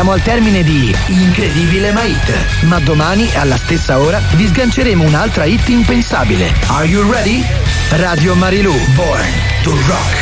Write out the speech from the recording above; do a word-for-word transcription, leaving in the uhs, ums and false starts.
Siamo al termine di Incredibile ma Hit, ma domani alla stessa ora vi sganceremo un'altra hit impensabile. Are you ready? Radio Marilù, Born to Rock.